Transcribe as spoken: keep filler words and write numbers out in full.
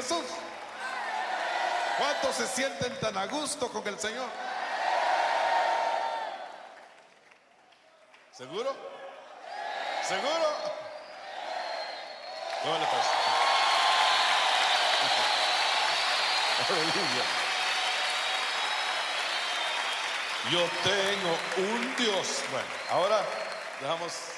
Jesús? ¿Cuántos se sienten tan a gusto con el Señor? ¿Seguro? ¿Seguro? ¿Cómo le pasa? Aleluya. Yo tengo un Dios. Bueno, ahora dejamos